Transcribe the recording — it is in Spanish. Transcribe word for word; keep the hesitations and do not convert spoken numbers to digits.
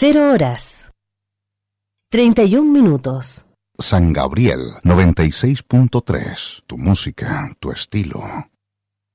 Cero horas. Treinta y un minutos. San Gabriel noventa y seis punto tres. Tu música, tu estilo.